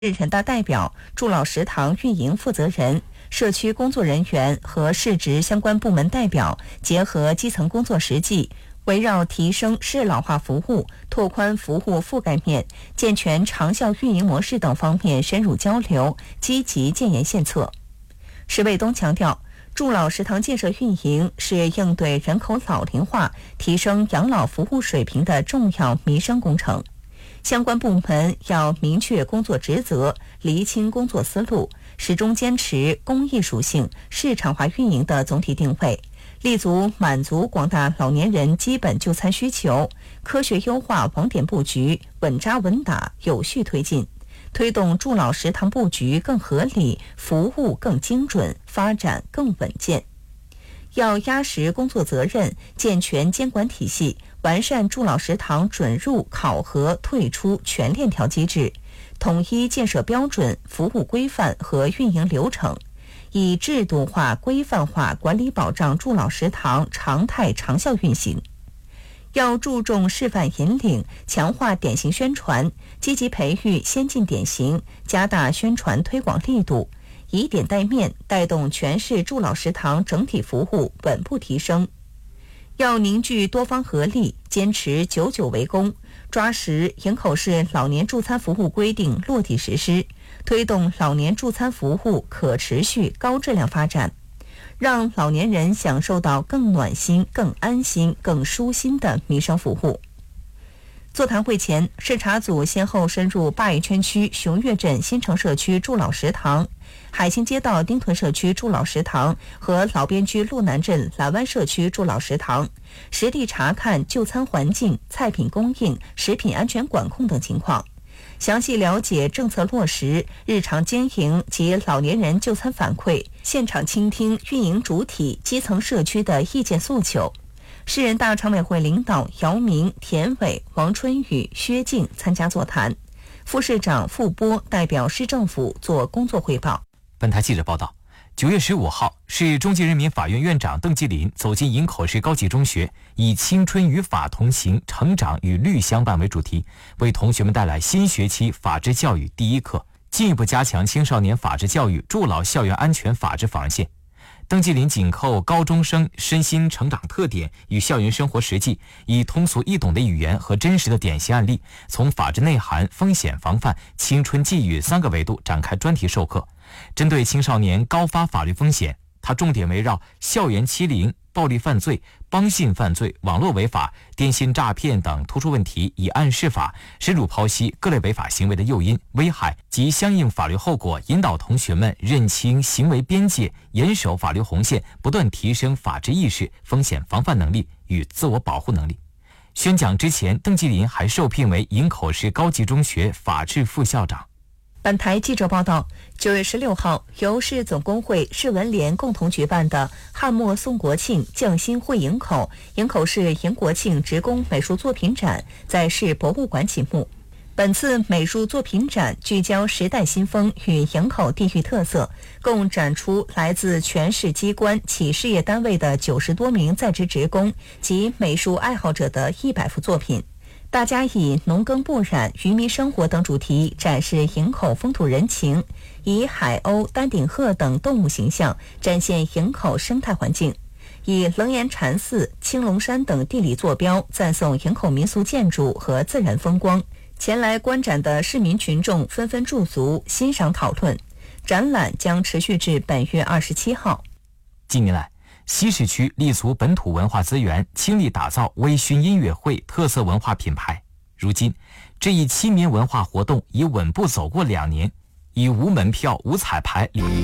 人大代表、祝老食堂运营负责人、社区工作人员和市直相关部门代表结合基层工作实际，围绕提升适老化服务、拓宽服务覆盖面、健全长效运营模式等方面深入交流，积极建言献策。石卫东强调，祝老食堂建设运营是应对人口老龄化、提升养老服务水平的重要民生工程。相关部门要明确工作职责，厘清工作思路，始终坚持公益属性、市场化运营的总体定位，立足满足广大老年人基本就餐需求，科学优化网点布局，稳扎稳打，有序推进，推动祝老食堂布局更合理，服务更精准，发展更稳健。要压实工作责任，健全监管体系，完善祝老食堂准入、考核、退出全链条机制，统一建设标准、服务规范和运营流程，以制度化、规范化管理保障祝老食堂常态长效运行。要注重示范引领，强化典型宣传，积极培育先进典型，加大宣传推广力度，以点带面，带动全市祝老食堂整体服务稳步提升。要凝聚多方合力，坚持99为公，抓实营口市老年助餐服务规定落地实施，推动老年助餐服务可持续高质量发展，让老年人享受到更暖心、更安心、更舒心的民生服务。座谈会前，视察组先后深入鲅鱼圈区雄岳镇新城社区祝老食堂、海兴街道丁屯社区祝老食堂和老边居路南镇蓝湾社区祝老食堂，实地查看就餐环境、菜品供应、食品安全管控等情况，详细了解政策落实、日常经营及老年人就餐反馈，现场倾听运营主体、基层社区的意见诉求。市人大常委会领导姚明、田伟、王春雨、薛静参加座谈，副市长傅波代表市政府做工作汇报。 本台记者报道，9月15号，市中级人民法院院长邓继林走进营口市高级中学，以青春与法同行，成长与律相伴为主题，为同学们带来新学期法治教育第一课，进一步加强青少年法治教育，筑牢校园安全法治防线。邓继林紧扣高中生身心成长特点与校园生活实际，以通俗易懂的语言和真实的典型案例，从法治内涵、风险防范、青春寄语3个维度展开专题授课。针对青少年高发法律风险，他重点围绕校园欺凌、暴力犯罪、帮信犯罪、网络违法、电信诈骗等突出问题，以案释法，深入剖析各类违法行为的诱因、危害及相应法律后果，引导同学们认清行为边界，严守法律红线，不断提升法治意识、风险防范能力与自我保护能力。宣讲之前，邓继林还受聘为营口市高级中学法治副校长。 本台记者报道，9月16号，由市总工会、市文联共同举办的汉末宋国庆匠心会营口市迎国庆职工美术作品展在市博物馆启幕。本次美术作品展聚焦时代新风与营口地域特色，共展出来自全市机关、企事业单位的90多名在职职工及美术爱好者的100幅作品。大家以农耕不染、渔民生活等主题展示营口风土人情，以海鸥、丹顶鹤等动物形象展现营口生态环境，以楞严禅寺、青龙山等地理坐标赞颂营口民俗建筑和自然风光。前来观展的市民群众纷纷驻足欣赏讨论。展览将持续至本月27号。 近年来，西市区立足本土文化资源，倾力打造微醺音乐会特色文化品牌。如今，这一青年文化活动已稳步走过2年，以无门票、无彩排